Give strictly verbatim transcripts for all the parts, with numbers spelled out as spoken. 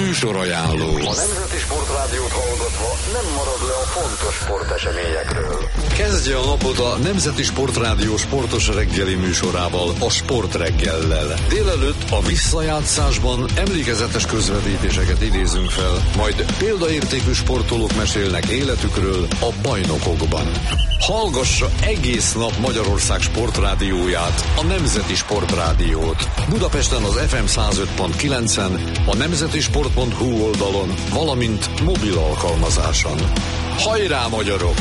Műsorajánló. A Nemzeti Sportrádiót hallgatva nem marad le a fontos sporteseményekről. Kezdje a napot a Nemzeti Sportrádió sportos reggeli műsorával, a Sportreggellel. Délelőtt a visszajátszásban emlékezetes közvetítéseket idézünk fel, majd példaértékű sportolók mesélnek életükről a bajnokokban. Hallgassa egész nap Magyarország sportrádióját, a Nemzeti Sportrádiót. Budapesten az ef em száz öt pont kilencen, a nemzetisport pont hu oldalon, valamint mobil alkalmazáson. Hajrá, magyarok!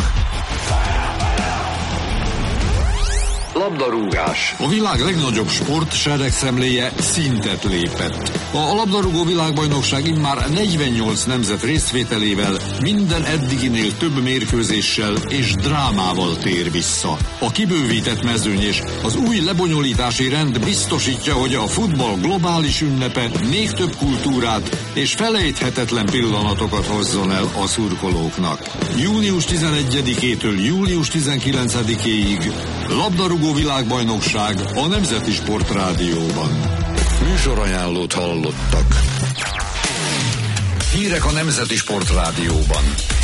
Labdarúgás. A világ legnagyobb sport seregszemléje szintet lépett. A labdarúgó világbajnokság immár negyvennyolc nemzet részvételével minden eddiginél több mérkőzéssel és drámával tér vissza. A kibővített mezőny és az új lebonyolítási rend biztosítja, hogy a futball globális ünnepe még több kultúrát és felejthetetlen pillanatokat hozzon el a szurkolóknak. június tizenegyedikétől július tizenkilencedikéig labdarúgó világbajnokság a Nemzeti Sportrádióban. Műsorajánlót hallottak. Hírek a Nemzeti Sportrádióban.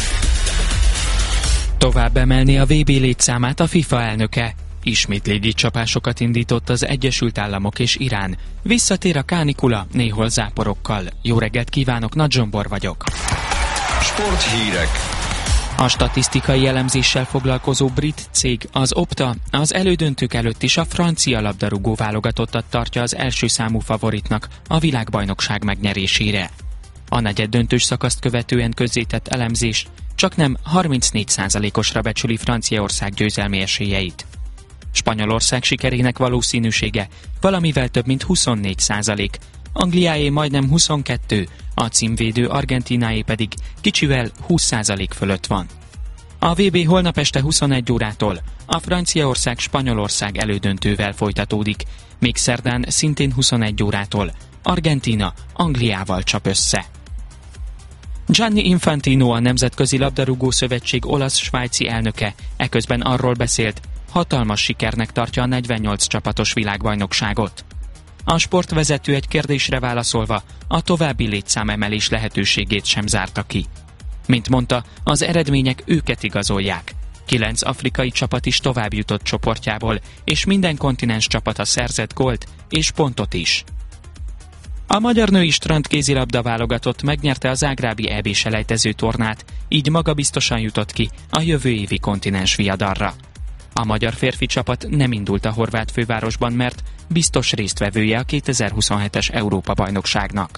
Tovább emelni a vé bé létszámát a FIFA elnöke. Ismét légicsapásokat indított az Egyesült Államok és Irán. Visszatér a kánikula, néhol záporokkal. Jó reggelt kívánok, Nagy Zsombor vagyok. Sporthírek. A statisztikai elemzéssel foglalkozó brit cég, az Opta, az elődöntők előtt is a francia labdarúgó válogatottat tartja az első számú favoritnak a világbajnokság megnyerésére. A negyeddöntős szakaszt követően közzétett elemzés csaknem harmincnégy százalékosra becsüli Franciaország győzelmi esélyeit. Spanyolország sikerének valószínűsége valamivel több mint huszonnégy százalék, Angliáé majdnem huszonkettő, a címvédő Argentínáé pedig kicsivel húsz százalék fölött van. A vé bé holnap este huszonegy órától a Franciaország-Spanyolország elődöntővel folytatódik, még szerdán szintén huszonegy órától Argentína Angliával csap össze. Gianni Infantino, a Nemzetközi Labdarúgó Szövetség olasz-svájci elnöke eközben arról beszélt, hatalmas sikernek tartja a negyvennyolc csapatos világbajnokságot. A sportvezető egy kérdésre válaszolva a további létszámemelés lehetőségét sem zárta ki. Mint mondta, az eredmények őket igazolják. Kilenc afrikai csapat is tovább jutott csoportjából, és minden kontinens csapata szerzett gólt és pontot is. A magyar női strandkézilabda válogatott megnyerte a zágrábi é bé-selejtező tornát, így magabiztosan jutott ki a jövő évi kontinens viadalra. A magyar férfi csapat nem indult a horvát fővárosban, mert biztos résztvevője a kétezer-huszonhetes Európa-bajnokságnak.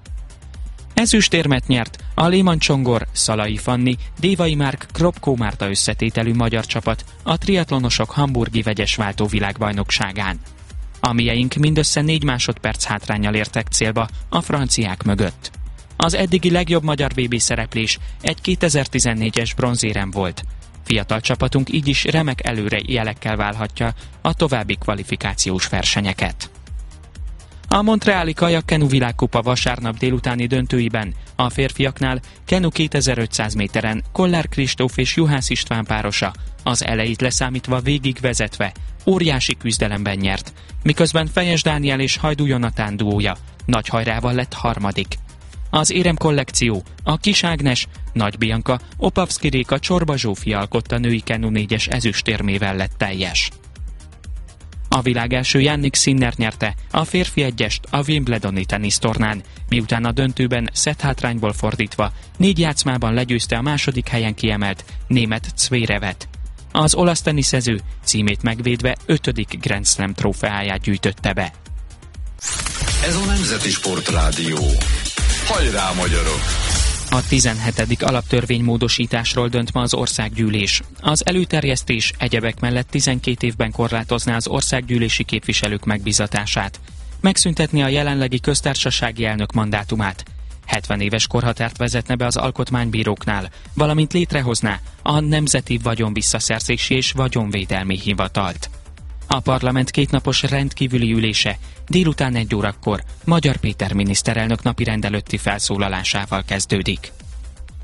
Ezüstérmet nyert a Lehmann Csongor, Szalai Fanni, Dévai Márk, Kropkó Márta összetételű magyar csapat a triatlonosok hamburgi vegyes váltó világbajnokságán. A mieink mindössze négy másodperc hátránnyal értek célba a franciák mögött. Az eddigi legjobb magyar vé bé szereplés egy kétezer-tizennégyes bronzérem volt. Fiatal csapatunk így is remek előre jelekkel válhatja a további kvalifikációs versenyeket. A montreali kajak-kenu világkupa vasárnap délutáni döntőiben a férfiaknál kenu kétezer-ötszáz méteren Kollár Kristóf és Juhász István párosa az elejét leszámítva végig vezetve óriási küzdelemben nyert, miközben Fejes Dániel és Hajdú Jonatán duója nagy hajrával lett harmadik. Az érem kollekció a Kis Ágnes, Nagy Bianca, Opavszki Réka, Csorba Zsófia alkotta női kenu négyes ezüstérmével lett teljes. A világ első Jannik Sinner nyerte a férfi egyest a Wimbledoni tenisztornán, miután a döntőben szetthátrányból fordítva négy játszmában legyőzte a második helyen kiemelt német Zverevet. Az olasz teniszező címét megvédve ötödik Grand Slam trófeáját gyűjtötte be. Ez a Nemzeti Sportrádió. Hajrá, magyarok! A tizenhetedik alaptörvénymódosításról dönt ma az országgyűlés. Az előterjesztés egyebek mellett tizenkét évben korlátozná az országgyűlési képviselők megbízatását, megszüntetni a jelenlegi köztársasági elnök mandátumát, hetven éves korhatárt vezetne be az alkotmánybíróknál, valamint létrehozná a Nemzeti Vagyonvisszaszerzési és Vagyonvédelmi Hivatalt. A parlament kétnapos rendkívüli ülése délután egy órakor Magyar Péter miniszterelnök napirend előtti felszólalásával kezdődik.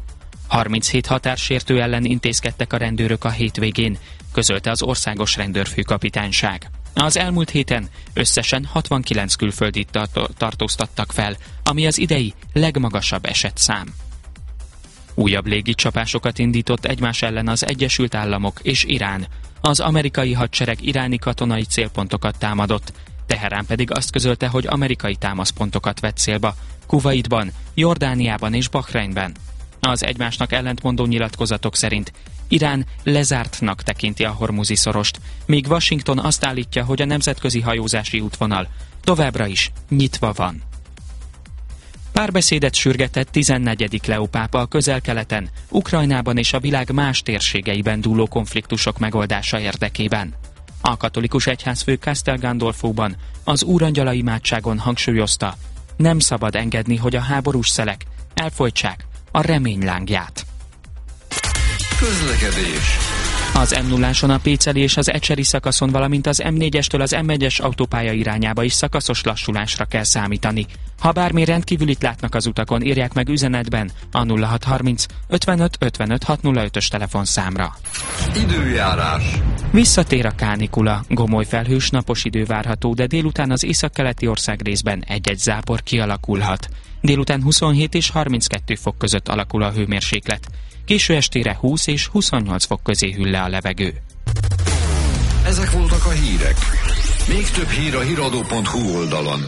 harminchét határsértő ellen intézkedtek a rendőrök a hétvégén, közölte az országos rendőrfőkapitányság. Az elmúlt héten összesen hatvankilenc külföldit tart- tartóztattak fel, ami az idei legmagasabb esetszám. Újabb légicsapásokat indított egymás ellen az Egyesült Államok és Irán. Az amerikai hadsereg iráni katonai célpontokat támadott, Teherán pedig azt közölte, hogy amerikai támaszpontokat vett célba Kuwaitban, Jordániában és Bahreinben. Az egymásnak ellentmondó nyilatkozatok szerint Irán lezártnak tekinti a Hormuzi szorost, míg Washington azt állítja, hogy a nemzetközi hajózási útvonal továbbra is nyitva van. Párbeszédet sürgetett tizennegyedik Leó pápa a Közel-Keleten, Ukrajnában és a világ más térségeiben dúló konfliktusok megoldása érdekében. A katolikus egyházfő Castel Gandolfóban az Úrangyala imádságon hangsúlyozta, nem szabad engedni, hogy a háborús szelek elfojtsák a remény lángját. Közlekedés. Az em nulláson a Péceli és az Ecseri szakaszon, valamint az em négyestől az em egyes autópálya irányába is szakaszos lassulásra kell számítani. Ha bármi rendkívülit látnak az utakon, írják meg üzenetben a nulla hat harminc ötvenöt ötvenöt hatszázötös telefonszámra. Időjárás. Visszatér a kánikula, gomoly felhős napos idő várható, de délután az északkeleti ország részben egy-egy zápor kialakulhat. Délután huszonhét és harminckettő fok között alakul a hőmérséklet. Késő estére húsz és huszonnyolc fok közé hűl le a levegő. Ezek voltak a hírek. Még több hír a híradó pont hu oldalon.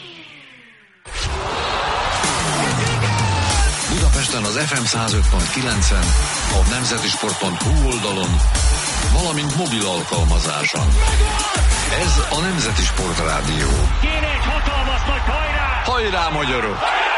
Budapesten az ef em száz öt pont kilencen, a nemzetisport pont hu oldalon, valamint mobil alkalmazáson. Ez a Nemzeti Sport Rádió. Kéne egy hatalmas nagy hajrá! Hajrá, magyarok!